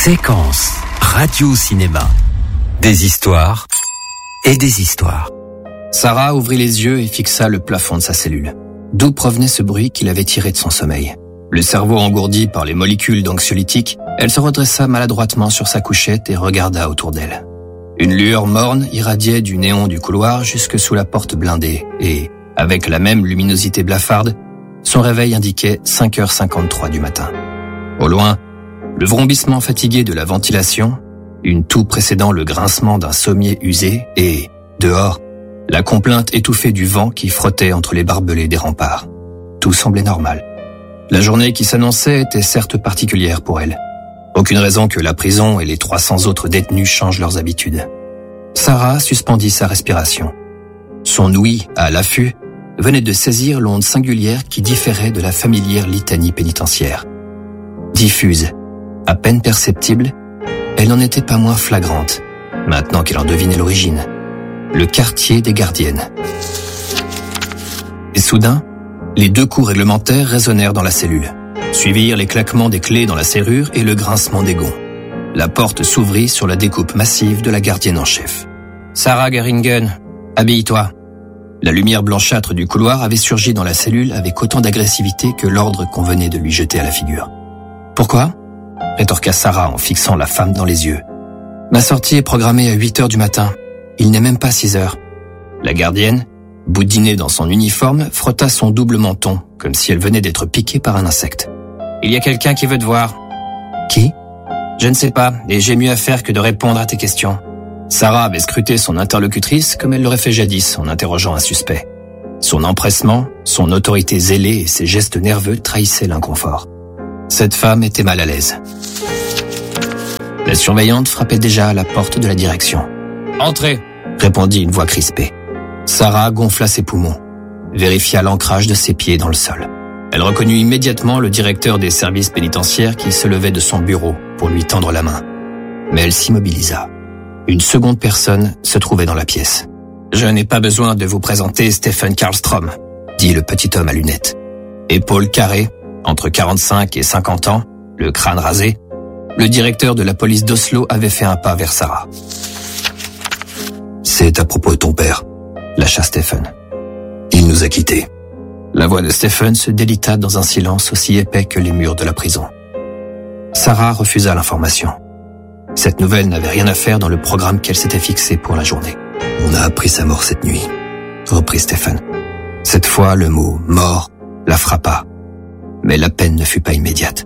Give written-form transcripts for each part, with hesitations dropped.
Séquence radio-cinéma. Des histoires et des histoires. Sarah ouvrit les yeux et fixa le plafond de sa cellule. D'où provenait ce bruit qu'il avait tiré de son sommeil? Le cerveau engourdi par les molécules d'anxiolytiques, elle se redressa maladroitement sur sa couchette et regarda autour d'elle. Une lueur morne irradiait du néon du couloir jusque sous la porte blindée et, avec la même luminosité blafarde, son réveil indiquait 5h53 du matin. Au loin, le vrombissement fatigué de la ventilation, une toux précédant le grincement d'un sommier usé et, dehors, la complainte étouffée du vent qui frottait entre les barbelés des remparts. Tout semblait normal. La journée qui s'annonçait était certes particulière pour elle. Aucune raison que la prison et les 300 autres détenus changent leurs habitudes. Sarah suspendit sa respiration. Son ouïe, à l'affût, venait de saisir l'onde singulière qui différait de la familière litanie pénitentiaire. Diffuse, à peine perceptible, elle n'en était pas moins flagrante, maintenant qu'elle en devinait l'origine. Le quartier des gardiennes. Et soudain, les deux coups réglementaires résonnèrent dans la cellule. Suivirent les claquements des clés dans la serrure et le grincement des gonds. La porte s'ouvrit sur la découpe massive de la gardienne en chef. « Sarah Geringen, habille-toi !» La lumière blanchâtre du couloir avait surgi dans la cellule avec autant d'agressivité que l'ordre qu'on venait de lui jeter à la figure. « Pourquoi ?» rétorqua Sarah en fixant la femme dans les yeux. « Ma sortie est programmée à 8h du matin. Il n'est même pas 6h. » La gardienne, boudinée dans son uniforme, frotta son double menton, comme si elle venait d'être piquée par un insecte. « Il y a quelqu'un qui veut te voir. »« Qui ?»« Je ne sais pas, et j'ai mieux à faire que de répondre à tes questions. » Sarah avait scruté son interlocutrice comme elle l'aurait fait jadis en interrogeant un suspect. Son empressement, son autorité zélée et ses gestes nerveux trahissaient l'inconfort. Cette femme était mal à l'aise. La surveillante frappait déjà à la porte de la direction. « Entrez !» répondit une voix crispée. Sarah gonfla ses poumons, vérifia l'ancrage de ses pieds dans le sol. Elle reconnut immédiatement le directeur des services pénitentiaires qui se levait de son bureau pour lui tendre la main. Mais elle s'immobilisa. Une seconde personne se trouvait dans la pièce. « Je n'ai pas besoin de vous présenter Stephen Karlstrom », dit le petit homme à lunettes. Épaules carrées, entre 45 et 50 ans, le crâne rasé, le directeur de la police d'Oslo avait fait un pas vers Sarah. « C'est à propos de ton père », lâcha Stephen. « Il nous a quittés. » La voix de Stephen se délita dans un silence aussi épais que les murs de la prison. Sarah refusa l'information. Cette nouvelle n'avait rien à faire dans le programme qu'elle s'était fixé pour la journée. « On a appris sa mort cette nuit », reprit Stephen. Cette fois, le mot « mort » la frappa. Mais la peine ne fut pas immédiate.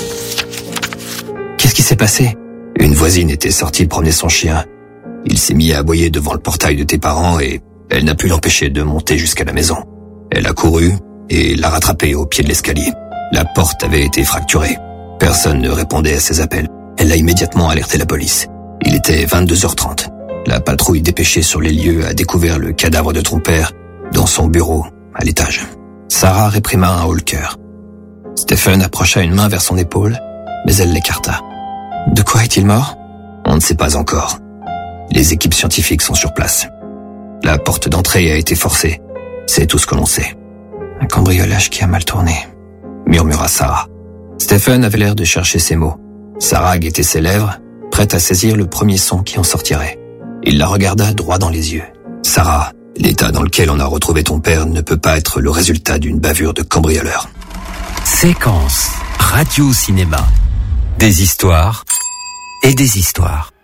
« Qu'est-ce qui s'est passé ?» Une voisine était sortie promener son chien. Il s'est mis à aboyer devant le portail de tes parents et elle n'a pu l'empêcher de monter jusqu'à la maison. Elle a couru et l'a rattrapé au pied de l'escalier. La porte avait été fracturée. Personne ne répondait à ses appels. Elle a immédiatement alerté la police. Il était 22h30. La patrouille dépêchée sur les lieux a découvert le cadavre de ton père dans son bureau, à l'étage. Sarah réprima un haut-le-cœur. Stephen approcha une main vers son épaule, mais elle l'écarta. « De quoi est-il mort ?» On ne sait pas encore. Les équipes scientifiques sont sur place. La porte d'entrée a été forcée. C'est tout ce que l'on sait. « Un cambriolage qui a mal tourné », murmura Sarah. Stephen avait l'air de chercher ses mots. Sarah guettait ses lèvres, prête à saisir le premier son qui en sortirait. Il la regarda droit dans les yeux. « Sarah, l'état dans lequel on a retrouvé ton père ne peut pas être le résultat d'une bavure de cambrioleur. » Séquence radio-cinéma. Des histoires et des histoires.